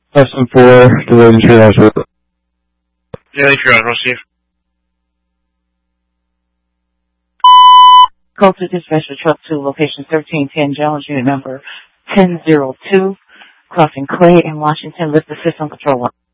Lesson 4, delayed and triage route. Daily triage, receive. Call to dispatch for truck 2, location 1310, challenge unit number 1002, crossing Clay and Washington. Lift assist on control 1.